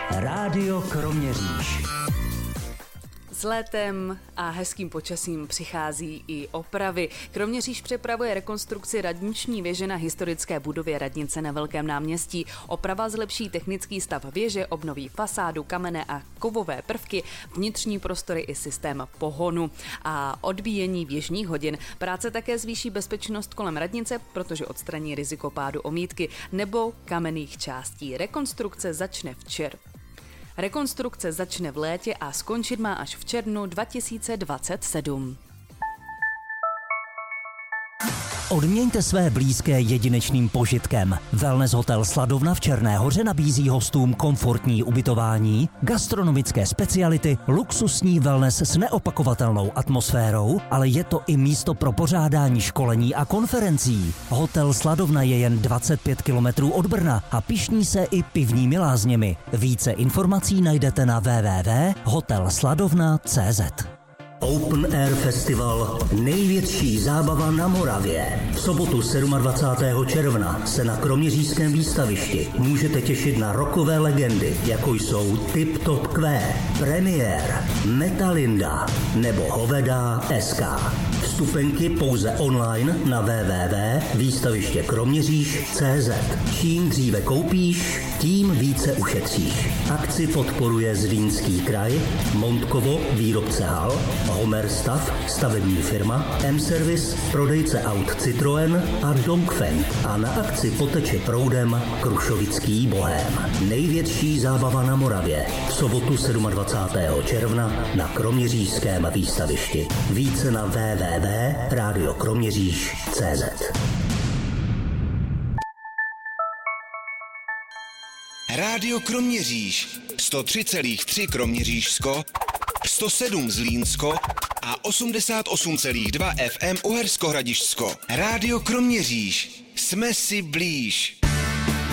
Rádio Kroměříž. S létem a hezkým počasím přichází i opravy. Kroměříž připravuje rekonstrukci radniční věže na historické budově radnice na Velkém náměstí. Oprava zlepší technický stav věže, obnoví fasádu, kamenné a kovové prvky, vnitřní prostory i systém pohonu a odbíjení věžních hodin. Práce také zvýší bezpečnost kolem radnice, protože odstraní riziko pádu omítky nebo kamenných částí. Rekonstrukce začne v létě a skončit má až v červnu 2027. Odměňte své blízké jedinečným požitkem. Wellness hotel Sladovna v Černé Hoře nabízí hostům komfortní ubytování, gastronomické speciality, luxusní wellness s neopakovatelnou atmosférou, ale je to i místo pro pořádání školení a konferencí. Hotel Sladovna je jen 25 km od Brna a pyšní se i pivními lázněmi. Více informací najdete na www.hotelsladovna.cz. Open Air Festival, největší zábava na Moravě. V sobotu 27. června se na Kroměřížském výstavišti můžete těšit na rockové legendy, jako jsou Tip Top Q, Premiér, Metalinda nebo Hoveda SK. Vstupenky pouze online na www.výstavištěkroměříž.cz. Čím dříve koupíš, tím více ušetříš. Akci podporuje Zlínský kraj, Montkovo, výrobce hal, Homer Stav, stavební firma, M-Service, prodejce aut Citroën a Dongfeng. A na akci poteče proudem Krušovický bohém. Největší zábava na Moravě. V sobotu 27. června na Kroměřížském výstavišti. Více na www.radiokroměříž.cz. Rádio Kroměříž 103,3 Kroměřížsko, 107 Zlínsko a 88,2 FM Uhersko Hradišťsko. Rádio Kroměříž. Jsme si blíž.